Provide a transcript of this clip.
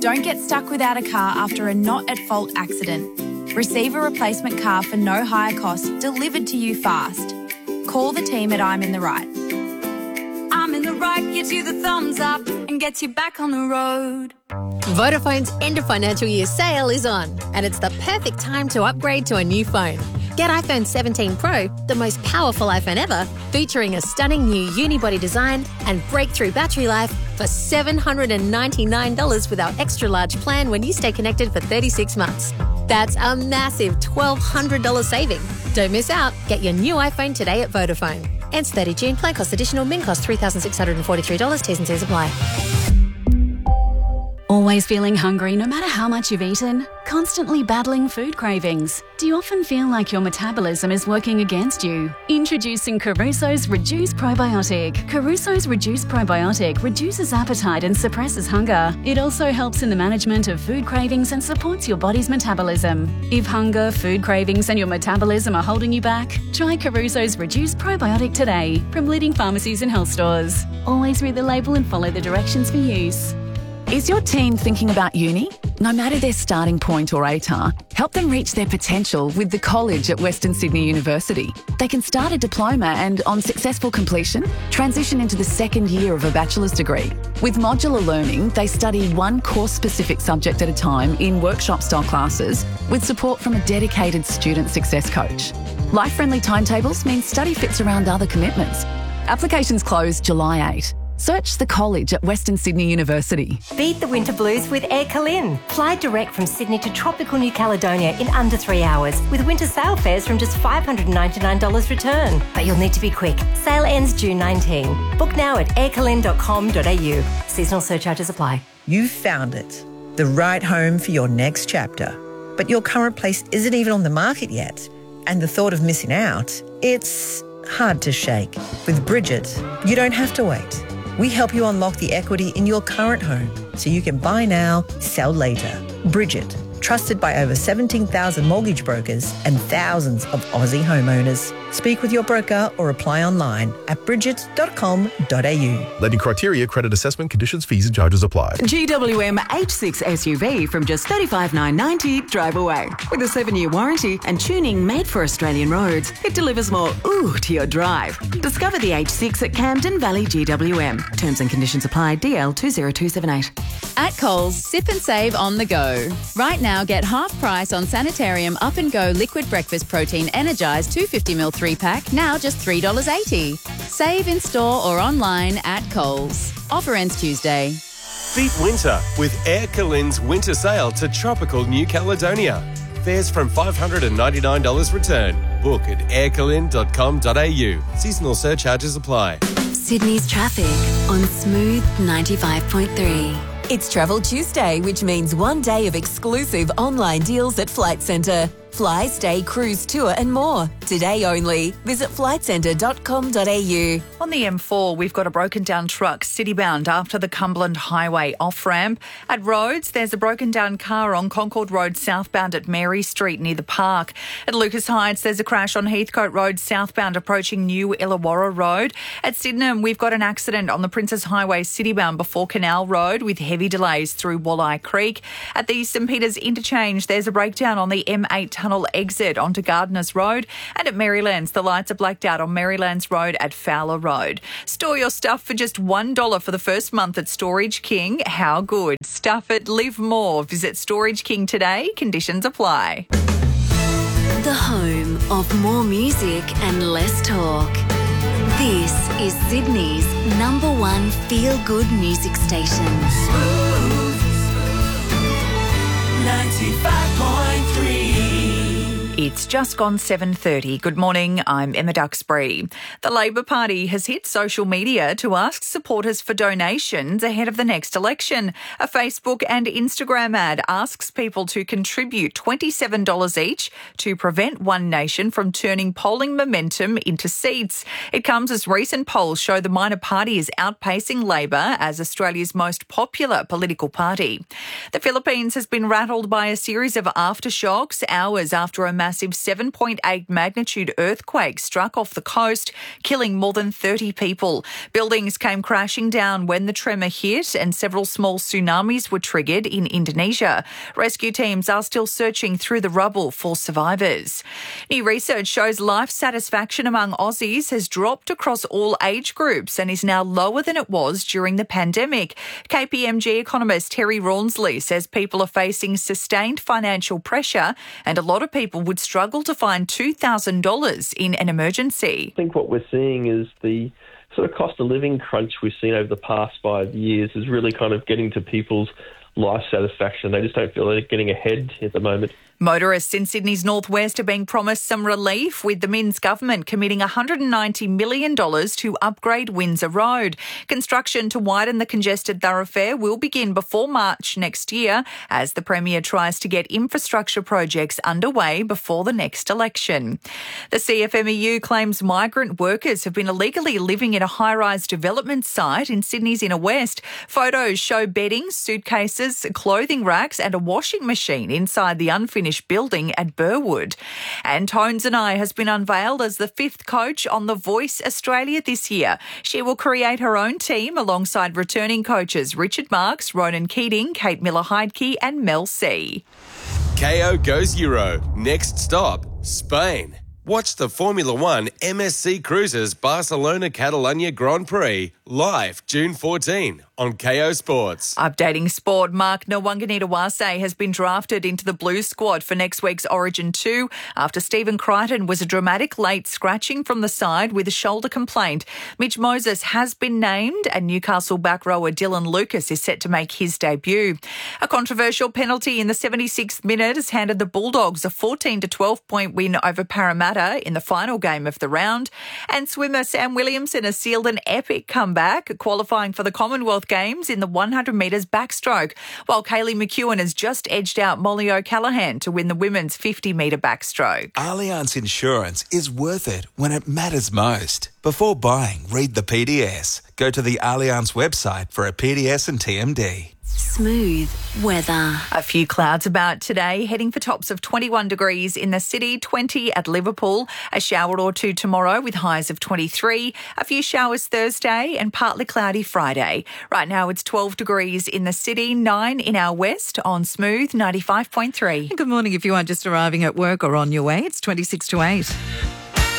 Don't get stuck without a car after a not-at-fault accident. Receive a replacement car for no higher cost delivered to you fast. Call the team at I'm in the Right. I'm in the Right gives you the thumbs up and gets you back on the road. Vodafone's end of financial year sale is on, and it's the perfect time to upgrade to a new phone. Get iPhone 17 Pro, the most powerful iPhone ever, featuring a stunning new unibody design and breakthrough battery life for $799 with our extra large plan when you stay connected for 36 months. That's a massive $1,200 saving. Don't miss out. Get your new iPhone today at Vodafone. Ends 30 June. Plan cost additional. Min cost $3,643. T's and C's apply. Always feeling hungry no matter how much you've eaten? Constantly battling food cravings? Do you often feel like your metabolism is working against you? Introducing Caruso's Reduce Probiotic. Caruso's Reduce Probiotic reduces appetite and suppresses hunger. It also helps in the management of food cravings and supports your body's metabolism. If hunger, food cravings and your metabolism are holding you back, try Caruso's Reduce Probiotic today from leading pharmacies and health stores. Always read the label and follow the directions for use. Is your teen thinking about uni? No matter their starting point or ATAR, help them reach their potential with the college at Western Sydney University. They can start a diploma and, on successful completion, transition into the second year of a bachelor's degree. With modular learning, they study one course-specific subject at a time in workshop-style classes with support from a dedicated student success coach. Life-friendly timetables mean study fits around other commitments. Applications close July 8. Search the college at Western Sydney University. Beat the winter blues with Air Calin. Fly direct from Sydney to tropical New Caledonia in under 3 hours with winter sail fares from just $599 return. But you'll need to be quick. Sale ends June 19. Book now at aircalin.com.au. Seasonal surcharges apply. You've found it. The right home for your next chapter. But your current place isn't even on the market yet. And the thought of missing out, it's hard to shake. With Bridget, you don't have to wait. We help you unlock the equity in your current home so you can buy now, sell later. Bridget, trusted by over 17,000 mortgage brokers and thousands of Aussie homeowners. Speak with your broker or apply online at bridget.com.au. Lending criteria, credit assessment, conditions, fees and charges apply. GWM H6 SUV from just $35,990 drive away. With a 7-year warranty and tuning made for Australian roads, it delivers more ooh to your drive. Discover the H6 at Camden Valley GWM. Terms and conditions apply. DL 20278. At Coles, sip and save on the go. Right now, get half price on Sanitarium Up and Go Liquid Breakfast Protein Energised 250ml 3-pack, now just $3.80. Save in store or online at Coles. Offer ends Tuesday. Beat winter with Air Calin's winter sale to tropical New Caledonia. Fares from $599 return. Book at aircalin.com.au. Seasonal surcharges apply. Sydney's traffic on Smooth 95.3. It's Travel Tuesday, which means one day of exclusive online deals at Flight Centre. Fly, stay, cruise, tour and more. Today only. Visit flightcentre.com.au. On the M4, we've got a broken down truck citybound after the Cumberland Highway off-ramp. At Rhodes, there's a broken down car on Concord Road southbound at Mary Street near the park. At Lucas Heights, there's a crash on Heathcote Road southbound approaching New Illawarra Road. At Sydenham, we've got an accident on the Princess Highway citybound before Canal Road with heavy delays through Walleye Creek. At the St Peters Interchange, there's a breakdown on the M8 tunnel exit onto Gardeners Road. And at Marylands, the lights are blacked out on Marylands Road at Fowler Road. Store your stuff for just $1 for the first month at Storage King. How good? Stuff it, live more. Visit Storage King today. Conditions apply. The home of more music and less talk. This is Sydney's #1 feel-good music station. Smooth 95.3. It's just gone 7:30. Good morning, I'm Emma Duxbury. The Labor Party has hit social media to ask supporters for donations ahead of the next election. A Facebook and Instagram ad asks people to contribute $27 each to prevent One Nation from turning polling momentum into seats. It comes as recent polls show the minor party is outpacing Labor as Australia's most popular political party. The Philippines has been rattled by a series of aftershocks hours after a massive massive 7.8 magnitude earthquake struck off the coast, killing more than 30 people. Buildings came crashing down when the tremor hit and several small tsunamis were triggered in Indonesia. Rescue teams are still searching through the rubble for survivors. New research shows life satisfaction among Aussies has dropped across all age groups and is now lower than it was during the pandemic. KPMG economist Terry Rawnsley says people are facing sustained financial pressure and a lot of people would struggle to find $2,000 in an emergency. I think what we're seeing is the sort of cost of living crunch we've seen over the past 5 years is really kind of getting to people's life satisfaction. They just don't feel they're getting ahead at the moment. Motorists in Sydney's northwest are being promised some relief, with the Minns government committing $190 million to upgrade Windsor Road. Construction to widen the congested thoroughfare will begin before March next year as the Premier tries to get infrastructure projects underway before the next election. The CFMEU claims migrant workers have been illegally living in a high-rise development site in Sydney's inner west. Photos show bedding, suitcases, clothing racks and a washing machine inside the unfinished building at Burwood. And Tones and I has been unveiled as the 5th coach on The Voice Australia this year. She will create her own team alongside returning coaches Richard Marks, Ronan Keating, Kate Miller-Heidke and Mel C. KO goes Euro. Next stop, Spain. Watch the Formula One MSC Cruises Barcelona Catalunya Grand Prix live June 14 on KO Sports. Updating sport, Mark Nwanganitawase has been drafted into the Blues squad for next week's Origin 2 after Stephen Crichton was a dramatic late scratching from the side with a shoulder complaint. Mitch Moses has been named and Newcastle back rower Dylan Lucas is set to make his debut. A controversial penalty in the 76th minute has handed the Bulldogs a 14-12 point win over Parramatta in the final game of the round. And swimmer Sam Williamson has sealed an epic comeback, qualifying for the Commonwealth Games in the 100 metres backstroke, while Kaylee McEwen has just edged out Molly O'Callaghan to win the women's 50 metre backstroke. Allianz Insurance is worth it when it matters most. Before buying, read the PDS. Go to the Allianz website for a PDS and TMD. Smooth weather. A few clouds about today, heading for tops of 21 degrees in the city, 20 at Liverpool, a shower or two tomorrow with highs of 23, a few showers Thursday and partly cloudy Friday. Right now it's 12 degrees in the city, 9 in our west on Smooth 95.3. Good morning if you are just arriving at work or on your way. It's 26 to 8.